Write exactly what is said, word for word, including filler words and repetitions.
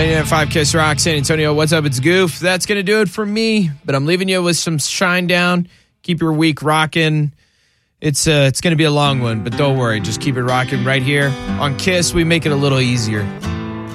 ninety-nine point five Kiss Rock, San Antonio. What's up? It's Goof. That's going to do it for me, but I'm leaving you with some Shine Down. Keep your week rocking. It's uh, it's going to be a long one, but don't worry. Just keep it rocking right here. On Kiss, we make it a little easier.